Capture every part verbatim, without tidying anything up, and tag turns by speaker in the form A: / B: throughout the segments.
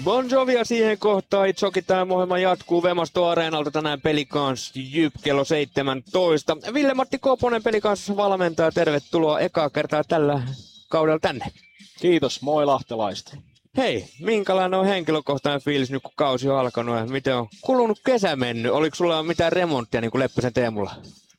A: Bon Jovia siihen kohtaan. Itsokin tämä ohjelma jatkuu Vemasto Areenalta tänään Pelicans Jyp kello seitsemäntoista. Ville-Matti Koponen Pelicans valmentaja. Tervetuloa ekaa kertaa tällä kaudella tänne.
B: Kiitos, moi lahtelaista.
A: Hei, minkälainen on henkilökohtainen fiilis nyt kun kausi on alkanut ja miten on kulunut kesä mennyt? Oliko sulla mitään remonttia niin kuin Leppäsen Teemulla?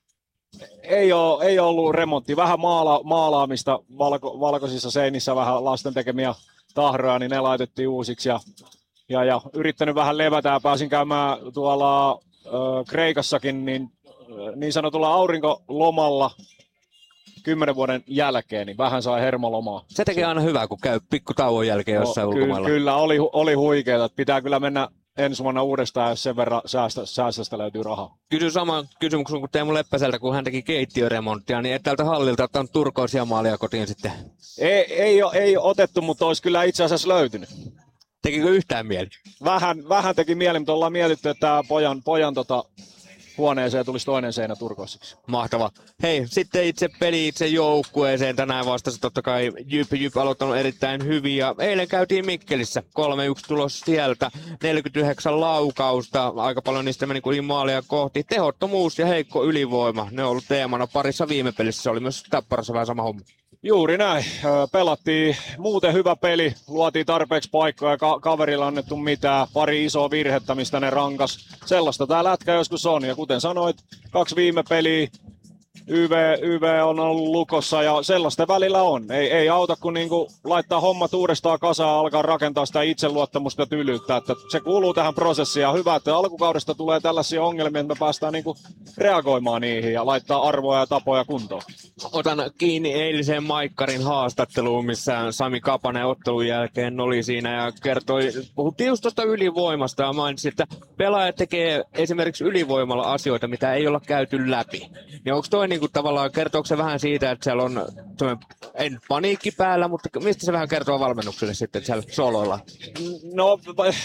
B: Ei, ole, ei ollut remontti. Vähän maala, maalaamista valko, valkoisissa seinissä, vähän lasten tekemiä tahroja, niin ne laitettiin uusiksi. Ja, ja, ja yrittänyt vähän levätä ja pääsin käymään tuolla ö, Kreikassakin niin, niin sanotulla aurinkolomalla kymmenen vuoden jälkeen, niin vähän sai hermolomaa.
A: Se tekee aina hyvää, kun käy pikku tauon jälkeen jossain no, ulkomailla.
B: Ky- kyllä, oli, oli huikeeta. Pitää kyllä mennä ensi vuonna uudestaan, jos sen verran säästä, säästöstä löytyy rahaa.
A: Kysyn saman kysymyksen kuin Teemu Leppäseltä, kun hän teki keittiöremonttia, niin et tältä hallilta ottanut turkoisia maalia kotiin sitten?
B: Ei, ei, ole, ei ole otettu, mutta olisi kyllä itse asiassa löytynyt.
A: Tekikö yhtään mieli?
B: Vähän, vähän teki mieli, mutta ollaan mietitty, että tämä pojan, pojan tota, huoneeseen tulisi toinen seinä turkoisiksi.
A: Mahtava. Hei, sitten itse peli itse joukkueeseen tänään vastasi totta kai Jyp, Jyp aloittanut erittäin hyvin ja eilen käytiin Mikkelissä, kolme yksi tulos sieltä, neljäkymmentäyhdeksän laukausta, aika paljon niistä meni kuin maalia kohti, tehottomuus ja heikko ylivoima, ne on ollut teemana parissa viime pelissä, se oli myös Tapparassa vähän sama homma.
B: Juuri näin. Pelattiin muuten hyvä peli, luotiin tarpeeksi paikkoja, ka- kaverilla annettu mitään, pari isoa virhettä, mistä ne rankas. Sellaista tää lätkä joskus on, ja kuten sanoit, kaksi viime peliä, Y V, Y V on ollut lukossa, ja sellaista välillä on. Ei, ei auta, kun niinku laittaa hommat uudestaan kasaan ja alkaa rakentaa sitä itseluottamusta ja tylyyttä. Että se kuuluu tähän prosessiin, ja hyvä, että alkukaudesta tulee tällaisia ongelmia, että me päästään niinku reagoimaan niihin ja laittaa arvoja ja tapoja kuntoon.
A: Otan kiinni eiliseen Maikkarin haastatteluun, missä Sami Kapanen ottelun jälkeen oli siinä ja kertoi, puhuttiin just tuosta ylivoimasta ja mainitsi, että pelaajat tekee esimerkiksi ylivoimalla asioita, mitä ei olla käyty läpi. Niin onko toi niinku tavallaan, kertooko se vähän siitä, että siellä on, en paniikki päällä, mutta mistä se vähän kertoo valmennukselle sitten siellä soloilla?
B: No,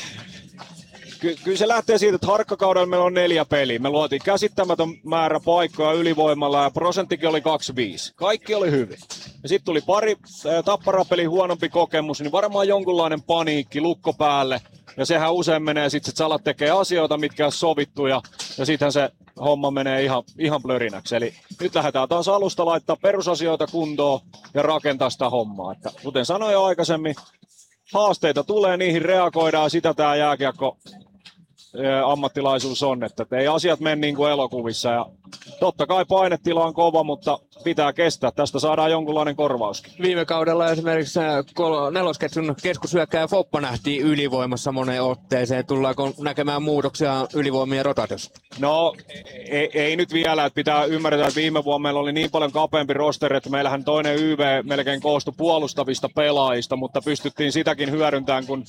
B: ky- kyllä se lähtee siitä, että harkkakaudella meillä on neljä peliä. Me luotiin käsittämätön määrä paikkoja ylivoimalla ja prosenttikin oli kaksikymmentäviisi. Kaikki oli hyvin. Ja sitten tuli pari äh, Tapparapelin huonompi kokemus, niin varmaan jonkunlainen paniikki, lukko päälle. Ja sehän usein menee sitten, että sä alat tekee asioita, mitkä on sovittu ja, ja sittenhän se homma menee ihan, ihan plörinäksi. Eli nyt lähdetään taas alusta laittaa perusasioita kuntoon ja rakentaa sitä hommaa. Että, kuten sanoin jo aikaisemmin, haasteita tulee, niihin reagoidaan, sitä tämä jääkiekko ammattilaisuus on, että ei asiat mene niin kuin elokuvissa. Ja totta kai painetila on kova, mutta pitää kestää. Tästä saadaan jonkunlainen korvaus.
A: Viime kaudella esimerkiksi nelosketjun keskushyökkääjä Foppa nähtiin ylivoimassa moneen otteeseen. Tullaanko näkemään muutoksia ylivoimien rotaatiossa?
B: No ei, ei nyt vielä. Että pitää ymmärtää, että viime vuonna meillä oli niin paljon kapeampi roster, että meillähän toinen Y V melkein koostui puolustavista pelaajista, mutta pystyttiin sitäkin hyödyntämään, kun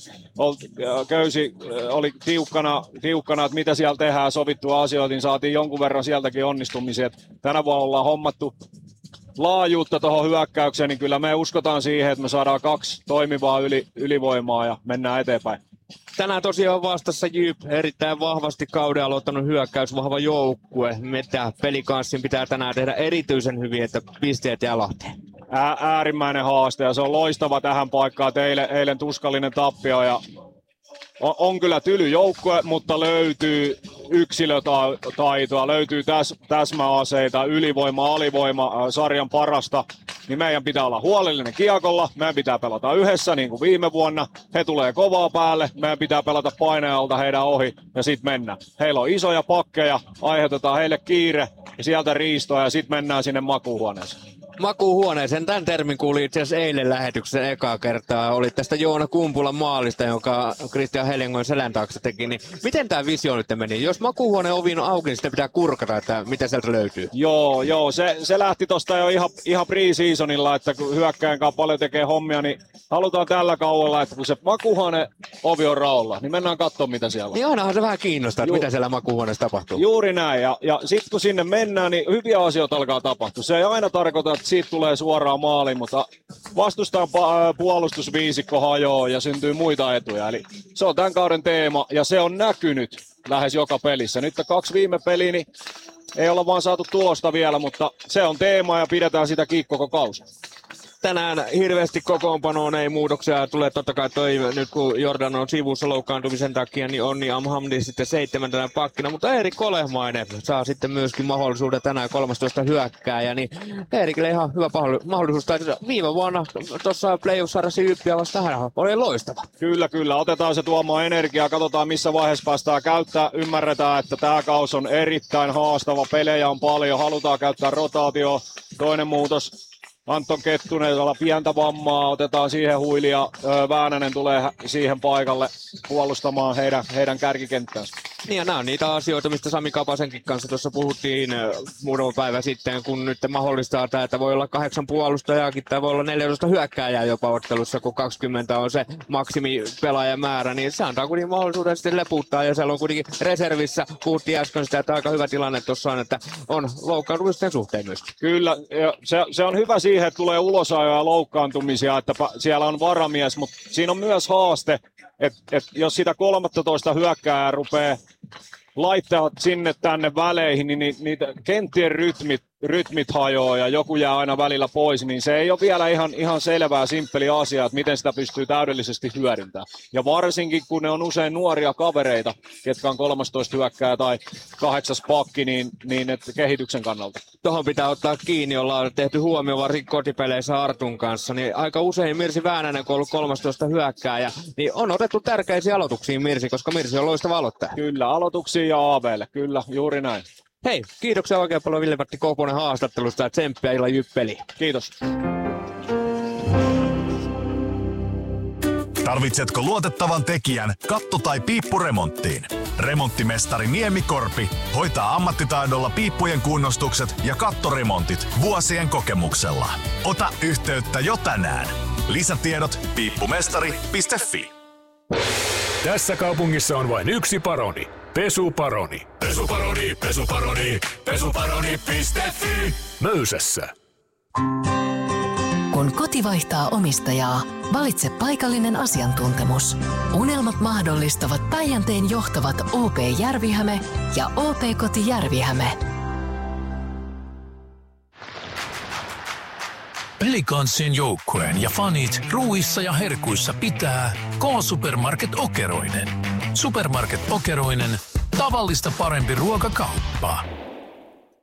B: köysi oli tiukkana, tiukkana, että mitä siellä tehdään, sovittua asioita, niin saatiin jonkun verran sieltäkin onnistumisia. Tänä vuonna ollaan hommattu laajuutta tuohon hyökkäykseen, niin kyllä me uskotaan siihen, että me saadaan kaksi toimivaa yli, ylivoimaa ja mennään eteenpäin.
A: Tänään tosiaan vastassa Jyp, erittäin vahvasti kauden aloittanut hyökkäys, vahva joukkue. Mitä Pelicansin pitää tänään tehdä erityisen hyvin, että pisteet jää Lahteen?
B: Ää, äärimmäinen haaste ja se on loistava tähän paikkaan. Eilen, eilen tuskallinen tappio ja on, on kyllä tyly joukkue, mutta löytyy yksilötaitoa, löytyy täs, täsmäaseita, ylivoima, alivoima, sarjan parasta. Niin meidän pitää olla huolellinen kiekolla, meidän pitää pelata yhdessä niin kuin viime vuonna. He tulee kovaa päälle, meidän pitää pelata painealta heidän ohi ja sitten mennään. Heillä on isoja pakkeja, aiheutetaan heille kiire ja sieltä riistoa ja sitten mennään sinne makuuhuoneeseen.
A: Makuuhuoneeseen. Tämän termin kuuli itse asiassa eilen lähetyksessä ekaa kertaa. Oli tästä Joona Kumpulan maalista, jonka Kristian Helengoin selän taakse teki. Niin miten tämä visio nyt meni? Jos makuuhuoneen ovi on auki, niin sitä pitää kurkata, että mitä sieltä löytyy. Joo,
B: joo. Se, se lähti tuosta jo ihan, ihan pre-seasonilla, että kun hyökkäjän kanssa paljon tekee hommia, niin halutaan tällä kaudella, että kun se makuuhuoneen ovi on raolla, niin mennään katsomaan, mitä siellä on.
A: Niin ainahan se vähän kiinnostaa, että Ju- mitä siellä makuuhuoneessa tapahtuu.
B: Juuri näin. Ja, ja sitten kun sinne mennään, niin hyviä asioita alkaa tapahtua. Se ei aina tarkoita, että siitä tulee suoraan maaliin, mutta vastustajan puolustusviisikko hajoaa ja syntyy muita etuja. Eli se on tämän kauden teema ja se on näkynyt lähes joka pelissä. Nyt kaksi viime peliä, niin ei olla vaan saatu tulosta vielä, mutta se on teema ja pidetään sitä kiinni koko kausi.
A: tänään hirveästi kokoonpanoon ei muutoksia tulee. Totta kai toi, nyt kun Jordan on sivussa loukkaantumisen takia, niin Onni Amhamdi sitten seitsemäntenä pakkina. Mutta Erik Kolehmainen saa sitten myöskin mahdollisuuden tänään kolmastoista hyökkääjä. Niin Erikille ihan hyvä mahdollisuus. Viime vuonna tuossa playoff-sarjassa Jyppiä vastaan hän oli loistava.
B: Kyllä, kyllä. Otetaan se tuomaan energiaa. Katsotaan missä vaiheessa päästään käyttää. Ymmärretään, että tämä kausi on erittäin haastava. Pelejä on paljon. Halutaan käyttää rotaatio. Toinen muutos. Anton Kettunen, jolla pientä vammaa, otetaan siihen huili ja Väänänen tulee siihen paikalle puolustamaan heidän, heidän kärkikenttänsä.
A: Niin ja nämä on niitä asioita, mistä Sami Kapasenkin kanssa tuossa puhuttiin muutama päivä sitten, kun nyt mahdollistaa tämä, että voi olla kahdeksan puolustajaakin tai voi olla neljätoista hyökkääjää jopa ottelussa, kun kaksikymmentä on se maksimipelaajamäärä, niin se antaa kuitenkin mahdollisuuden sitten leputtaa ja siellä on kuitenkin reservissä, puhuttiin äsken sitä, että aika hyvä tilanne tuossa on, että on loukkaantumisten suhteen myöskin.
B: Kyllä, se, se on hyvä siihen, että tulee ulosajoja ja loukkaantumisia, että siellä on varamies, mutta siinä on myös haaste, että et jos sitä kolmastoista hyökkääjää rupeaa laittaa sinne tänne väleihin, niin niitä kenttien rytmit, rytmit hajoaa ja joku jää aina välillä pois, niin se ei ole vielä ihan, ihan selvää, simppeli asia, että miten sitä pystyy täydellisesti hyödyntämään. Ja varsinkin, kun ne on usein nuoria kavereita, ketkä on kolmastoista hyökkääjä tai kahdeksas pakki, niin, niin että kehityksen kannalta.
A: Tuohon pitää ottaa kiinni, ollaan tehty huomio varsinkin kotipeleissä Artun kanssa, niin aika usein Mirsi Väänänen, kun on ollut kolmastoista hyökkääjä, niin on otettu tärkeisiä aloituksiin Mirsi, koska Mirsi on loistava aloittaja.
B: Kyllä, aloituksiin ja aaveille, kyllä, juuri näin.
A: Hei, kiitoksia oikein paljon Ville-Matti Koponen haastattelusta ja tsemppiä illan Jyppeliin.
B: Kiitos.
C: Tarvitsetko luotettavan tekijän katto- tai piippuremonttiin? Remonttimestari Niemi Korpi hoitaa ammattitaidolla piippujen kunnostukset ja kattoremontit vuosien kokemuksella. Ota yhteyttä jo tänään. Lisätiedot piippumestari piste fi.
D: Tässä kaupungissa on vain yksi paroni. Pesuparoni. Pesuparoni, pesuparoni, pesuparoni piste fi. Möysässä.
E: Kun koti vaihtaa omistajaa, valitse paikallinen asiantuntemus. Unelmat mahdollistavat Päijänteen johtavat O P Järvihäme ja O P Koti Järvihäme.
F: Pelikanssien joukkueen ja fanit ruuissa ja herkuissa pitää K-Supermarket Okeroinen. Supermarket Okeroinen, tavallista parempi ruokakauppa.